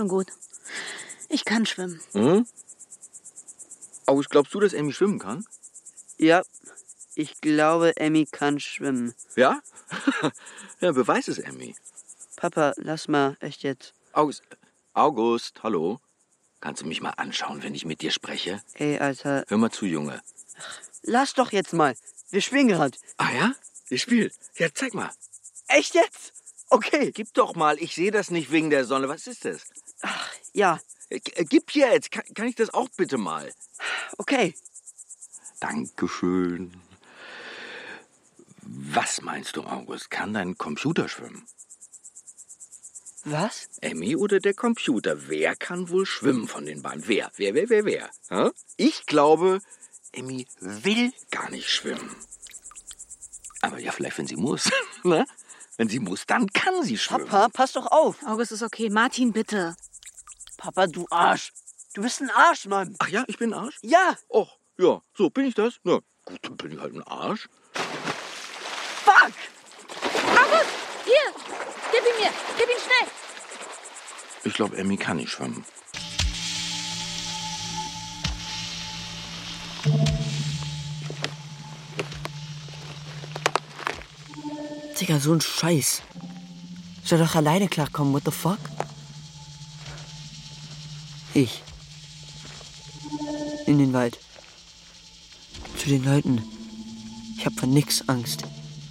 Gut. Ich kann schwimmen. Mhm. August, glaubst du, dass Emmy schwimmen kann? Ja, ich glaube, Emmy kann schwimmen. Ja? Ja, beweis es, Emmy. Papa, lass mal, echt jetzt. August, hallo. Kannst du mich mal anschauen, wenn ich mit dir spreche? Ey, Alter. Hör mal zu, Junge. Lass doch jetzt mal. Wir spielen gerade. Ah ja? Ihr spielt? Ja, zeig mal. Echt jetzt? Okay. Gib doch mal, ich sehe das nicht wegen der Sonne. Was ist das? Ach, ja. Gib jetzt. Kann ich das auch bitte mal? Okay. Dankeschön. Was meinst du, August? Kann dein Computer schwimmen? Was? Emmy oder der Computer? Wer kann wohl schwimmen von den beiden? Wer? Wer? Ich glaube, Emmy will gar nicht schwimmen. Aber ja, vielleicht, wenn sie muss. Ne? Wenn sie muss, dann kann sie schwimmen. Papa, pass doch auf. August ist okay. Martin, bitte. Papa, du Arsch. Du bist ein Arsch, Mann. Ach ja, ich bin ein Arsch? Ja. Och, ja, so, bin ich das? Na gut, dann bin ich halt ein Arsch. Fuck! August, hier. Gib ihn mir. Gib ihn schnell. Ich glaube, Emmy kann nicht schwimmen. Digga, so ein Scheiß. Soll doch alleine klarkommen, what the fuck? Ich. In den Wald. Zu den Leuten. Ich hab von nix Angst.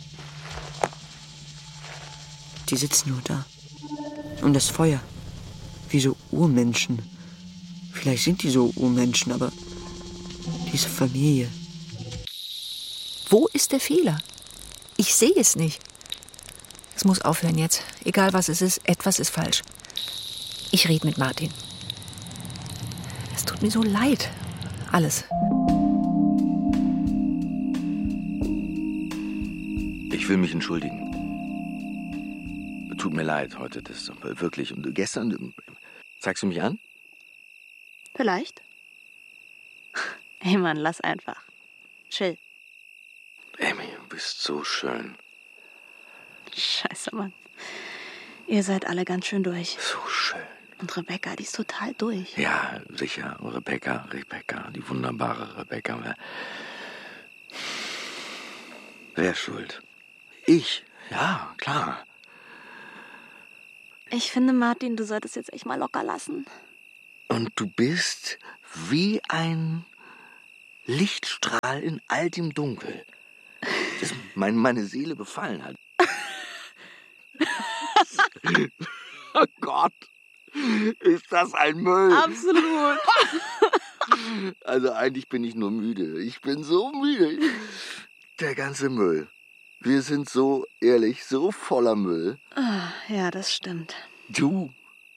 Die sitzen nur da. Und das Feuer. Wie so Urmenschen. Vielleicht sind die so Urmenschen, aber diese Familie. Wo ist der Fehler? Ich sehe es nicht. Es muss aufhören jetzt. Egal was es ist, etwas ist falsch. Ich rede mit Martin. Es tut mir so leid. Alles. Ich will mich entschuldigen. Tut mir leid heute, das wirklich. Und gestern, zeigst du mich an? Vielleicht. Ey, Mann, lass einfach. Chill. Emmy, du bist so schön. Scheiße, Mann. Ihr seid alle ganz schön durch. So schön. Und Rebecca, die ist total durch. Ja, sicher. Rebecca, die wunderbare Rebecca. Wer ist schuld? Ich? Ja, klar. Ich finde, Martin, du solltest jetzt echt mal locker lassen. Und du bist wie ein Lichtstrahl in all dem Dunkel, das meine Seele befallen hat. Oh Gott, ist das ein Müll? Absolut. Also eigentlich bin ich nur müde. Ich bin so müde. Der ganze Müll. Wir sind so ehrlich, so voller Müll. Ja, das stimmt. Du.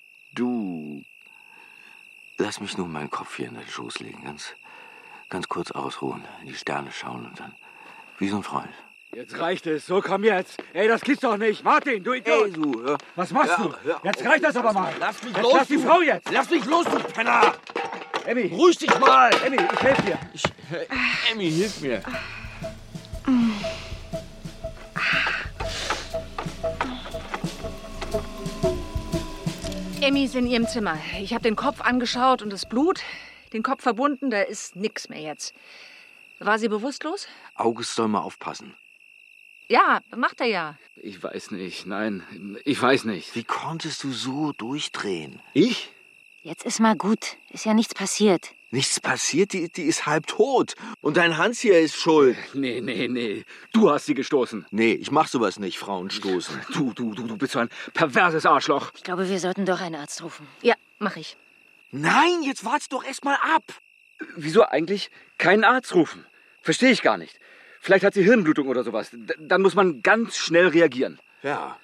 Lass mich nur meinen Kopf hier in den Schoß legen. Ganz kurz ausruhen, in die Sterne schauen und dann wie so ein Freund. Jetzt reicht es. So, komm jetzt. Ey, das gibt's doch nicht. Martin, du Idiot. Ey, du, hör. Was machst du? Jetzt reicht das aber mal. Lass mich Jetzt los. lass die Frau jetzt. Lass mich los, du Penner. Emmy. Ruhig dich mal. Emmy, ich helfe dir. Emmy, hilf mir. Emmy ist in ihrem Zimmer. Ich habe den Kopf angeschaut und das Blut. Den Kopf verbunden, da ist nix mehr jetzt. War sie bewusstlos? August soll mal aufpassen. Ja, macht er ja. Ich weiß nicht. Nein, ich weiß nicht. Wie konntest du so durchdrehen? Ich? Jetzt ist mal gut. Ist ja nichts passiert. Nichts passiert, die ist halb tot. Und dein Hans hier ist schuld. Nee. Du hast sie gestoßen. Nee, ich mach sowas nicht, Frauen stoßen. Du bist so ein perverses Arschloch. Ich glaube, wir sollten doch einen Arzt rufen. Ja, mach ich. Nein, jetzt wart's doch erst mal ab. Wieso eigentlich keinen Arzt rufen? Verstehe ich gar nicht. Vielleicht hat sie Hirnblutung oder sowas. Dann muss man ganz schnell reagieren. Ja.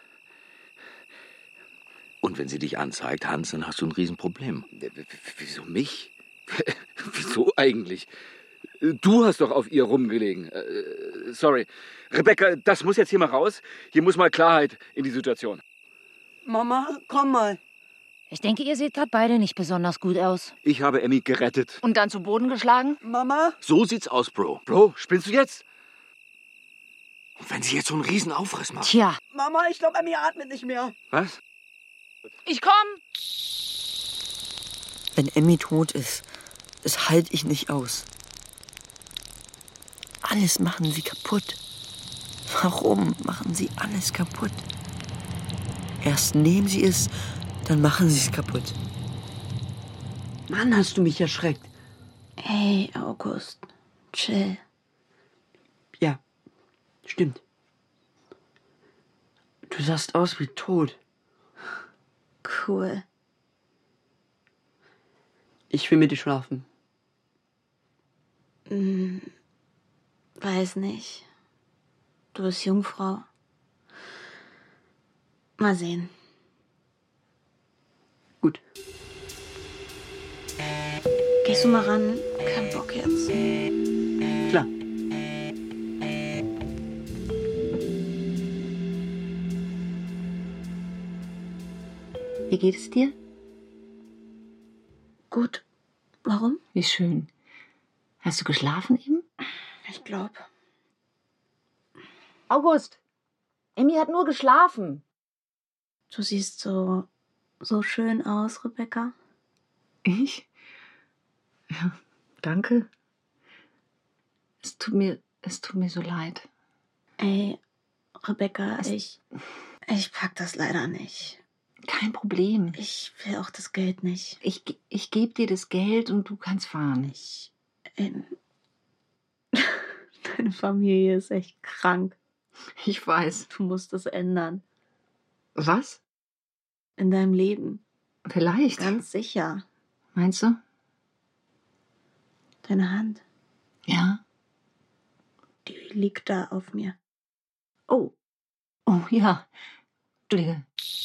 Und wenn sie dich anzeigt, Hans, dann hast du ein Riesenproblem. Wieso mich? Wieso eigentlich? Du hast doch auf ihr rumgelegen. Sorry. Rebecca, das muss jetzt hier mal raus. Hier muss mal Klarheit in die Situation. Mama, komm mal. Ich denke, ihr seht gerade beide nicht besonders gut aus. Ich habe Emmy gerettet. Und dann zu Boden geschlagen? Mama? So sieht's aus, Bro. Bro, spinnst du jetzt? Und wenn sie jetzt so einen Riesenaufriss macht. Tja, Mama, ich glaube, Emmy atmet nicht mehr. Was? Ich komm! Wenn Emmy tot ist, das halte ich nicht aus. Alles machen sie kaputt. Warum machen sie alles kaputt? Erst nehmen sie es, dann machen sie es kaputt. Mann, hast du mich erschreckt. Hey, August, chill. Ja, stimmt. Du sahst aus wie tot. Cool. Ich will mit dir schlafen. Weiß nicht. Du bist Jungfrau. Mal sehen. Gut. Gehst du mal ran? Kein Bock jetzt. Klar. Wie geht es dir? Gut. Warum? Wie schön. Hast du geschlafen eben? Ich glaube. August, Emmy hat nur geschlafen. Du siehst so schön aus, Rebecca. Ich? Ja, danke. Es tut mir so leid. Ey, Rebecca, ich pack das leider nicht. Kein Problem. Ich will auch das Geld nicht. Ich gebe dir das Geld und du kannst fahren. Deine Familie ist echt krank. Ich weiß. Du musst es ändern. Was? In deinem Leben. Vielleicht. Ganz sicher. Meinst du? Deine Hand, Ja. die liegt da auf mir. Oh. Oh, ja. Entschuldige.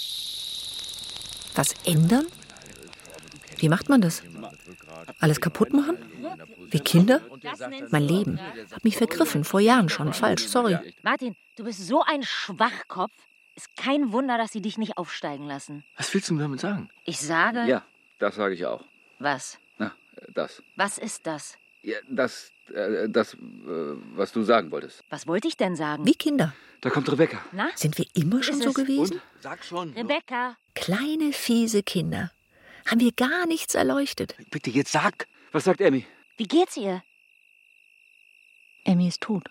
Was ändern? Wie macht man das? Alles kaputt machen? Wie Kinder? Mein Leben. Hab mich vergriffen, vor Jahren schon. Falsch, sorry. Martin, du bist so ein Schwachkopf. Ist kein Wunder, dass sie dich nicht aufsteigen lassen. Was willst du damit sagen? Ich sage... Ja, das sage ich auch. Was? Na, das. Was ist das? Ja, das, was du sagen wolltest. Was wollte ich denn sagen? Wie Kinder. Da kommt Rebecca. Na? Sind wir immer schon so gewesen? Sag schon. Rebecca. Kleine, fiese Kinder. Haben wir gar nichts erleuchtet. Bitte, jetzt sag. Was sagt Emmy? Wie geht's ihr? Emmy ist tot.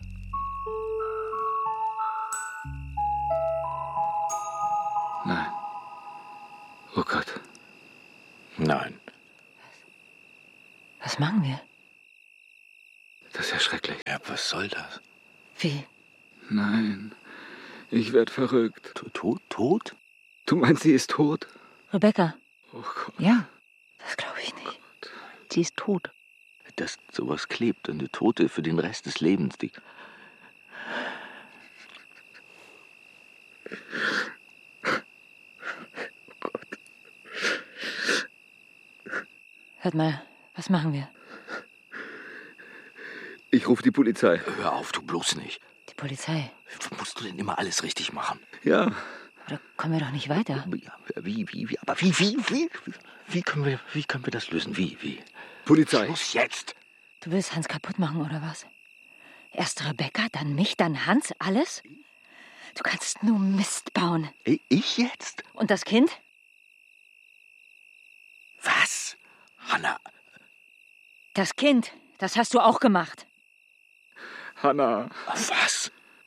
Nein. Oh Gott. Nein. Was machen wir? Das ist ja schrecklich. Ja, was soll das? Wie? Nein. Ich werd verrückt. Tot? Du meinst, sie ist tot? Rebecca. Oh Gott. Ja, Das glaube ich nicht. sie ist tot. Dass sowas klebt, eine Tote für den Rest des Lebens. Die Hört mal, was machen wir? Ich rufe die Polizei. Hör auf, du bloß nicht. Die Polizei. Musst du denn immer alles richtig machen? Ja. Oder kommen wir doch nicht weiter? Ja, wie? Aber wie können wir das lösen? Wie? Polizei. Schluss jetzt. Du willst Hans kaputt machen, oder was? Erst Rebecca, dann mich, dann Hans, alles? Du kannst nur Mist bauen. Ich jetzt? Und das Kind? Was? Hanna. Das Kind, das hast du auch gemacht. Hanna. Was?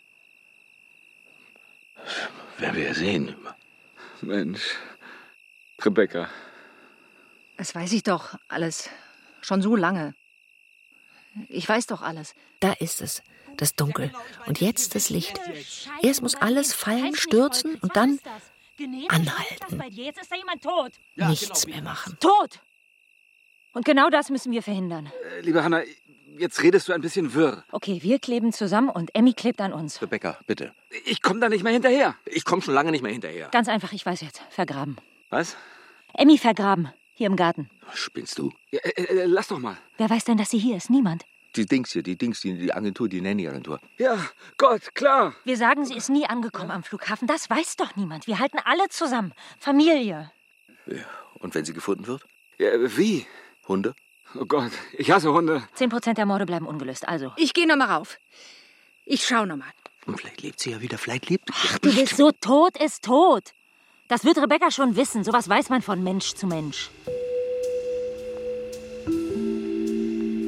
Werden wir ja sehen. Mensch. Rebecca. Das weiß ich doch alles. Schon so lange. Ich weiß doch alles. Da ist es, das Dunkel. Und jetzt das Licht. Erst muss alles fallen, stürzen und dann anhalten. Jetzt ist da jemand tot. Nichts mehr machen. Tot! Und genau das müssen wir verhindern. Liebe Hanna, jetzt redest du ein bisschen wirr. Okay, wir kleben zusammen und Emmy klebt an uns. Rebecca, bitte. Ich komme da nicht mehr hinterher. Ich komme schon lange nicht mehr hinterher. Ganz einfach, ich weiß jetzt. Vergraben. Was? Emmy vergraben. Hier im Garten. Spinnst du? Ja, lass doch mal. Wer weiß denn, dass sie hier ist? Niemand. Die Agentur, die Nanny-Agentur. Ja, Gott, klar. Wir sagen, sie ist nie angekommen am Flughafen. Das weiß doch niemand. Wir halten alle zusammen. Familie. Ja. Und wenn sie gefunden wird? Ja, wie? Hunde? Oh Gott, ich hasse Hunde. 10% der Morde bleiben ungelöst. Also. Ich gehe noch mal rauf. Ich schau noch mal. Und vielleicht lebt sie ja wieder, vielleicht lebt Ach, du bist so tot, ist tot. Das wird Rebecca schon wissen. Sowas weiß man von Mensch zu Mensch.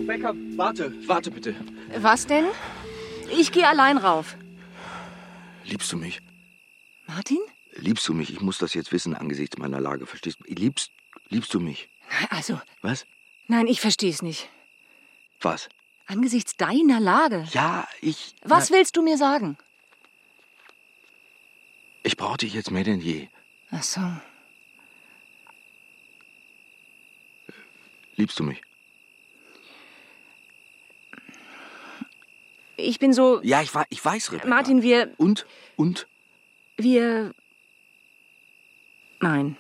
Rebecca, Warte bitte. Was denn? Ich gehe allein rauf. Liebst du mich? Martin? Liebst du mich? Ich muss das jetzt wissen angesichts meiner Lage. Verstehst du? Liebst du mich? Also, Was? nein, ich verstehe es nicht. Was? Angesichts deiner Lage. Ja, Was willst du mir sagen? Ich brauche dich jetzt mehr denn je. Ach so. Liebst du mich? Ich bin so... Ja, ich weiß, Rebecca. Martin, wir... Und? Wir... Nein.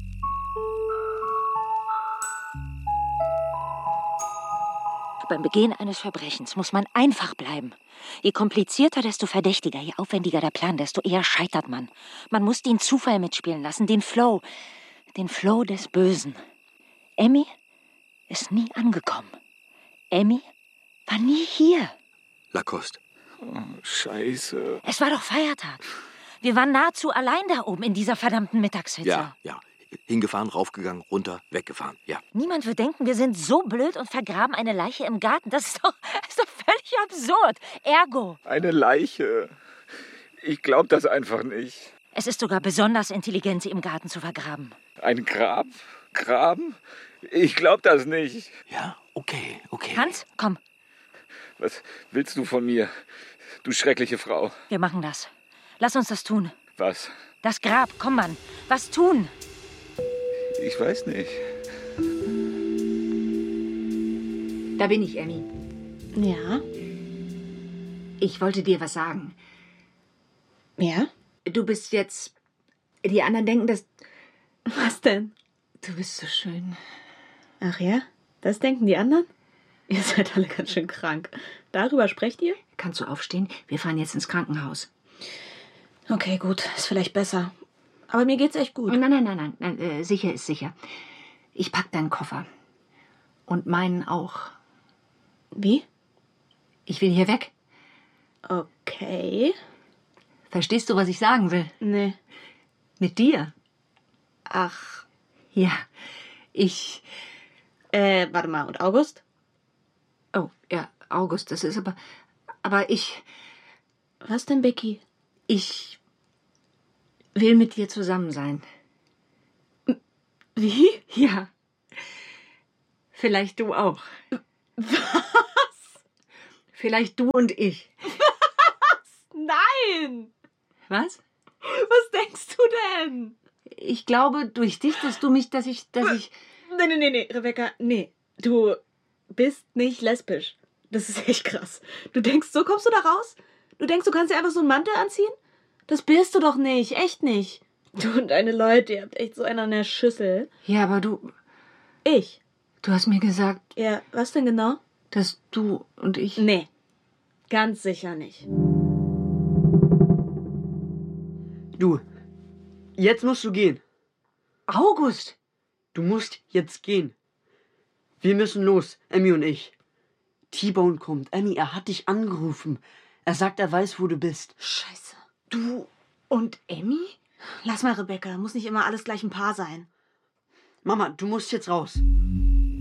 Beim Begehen eines Verbrechens muss man einfach bleiben. Je komplizierter, desto verdächtiger. Je aufwendiger der Plan, desto eher scheitert man. Man muss den Zufall mitspielen lassen, den Flow des Bösen. Emmy ist nie angekommen. Emmy war nie hier. Lacoste. Scheiße. Es war doch Feiertag. Wir waren nahezu allein da oben in dieser verdammten Mittagshitze. Ja. Hingefahren, raufgegangen, runter, weggefahren. Ja. Niemand wird denken, wir sind so blöd und vergraben eine Leiche im Garten. Das ist doch völlig absurd. Ergo. Eine Leiche. Ich glaub das einfach nicht. Es ist sogar besonders intelligent, sie im Garten zu vergraben. Ein Grab? Graben? Ich glaub das nicht. Ja, okay. Hans, komm, Was willst du von mir, du schreckliche Frau? wir machen das. Lass uns das tun. Was? Das Grab, komm, Mann. Was tun? Ich weiß nicht. Da bin ich, Emmy. Ja? Ich wollte dir was sagen. Ja? Du bist jetzt... Die anderen denken, dass... Was denn? Du bist so schön. Ach ja? Das denken die anderen? Ihr seid alle ganz schön krank. Darüber sprecht ihr? Kannst du aufstehen? Wir fahren jetzt ins Krankenhaus. Okay, gut. Ist vielleicht besser. Aber mir geht's echt gut. Nein. Sicher ist sicher. Ich pack deinen Koffer. Und meinen auch. Wie? Ich will hier weg. Okay. Verstehst du, was ich sagen will? Nee. Mit dir? Ach. Ja. Ich... Warte mal. Und August? Oh, ja, August, das ist aber... Aber ich... Was denn, Becky? Ich will mit dir zusammen sein. Wie? Ja. Vielleicht du auch. Was? Vielleicht du und ich. Nein! Was? Was denkst du denn? Ich glaube, durch dich, dass ich... Nee, Rebecca, nee. Du bist nicht lesbisch. Das ist echt krass. Du denkst, so kommst du da raus? Du denkst, du kannst dir einfach so einen Mantel anziehen? Das bist du doch nicht, echt nicht. Du und deine Leute, ihr habt echt so einen an der Schüssel. Ja, aber du... Ich? Du hast mir gesagt, Ja, was denn genau? dass du und ich... Nee, ganz sicher nicht. Du, jetzt musst du gehen. August! Du musst jetzt gehen. Wir müssen los, Emmy und ich. T-Bone kommt. Emmy, er hat dich angerufen. Er sagt, er weiß, wo du bist. Scheiße. Du und Emmy? Lass mal, Rebecca. Muss nicht immer alles gleich ein Paar sein. Mama, du musst jetzt raus.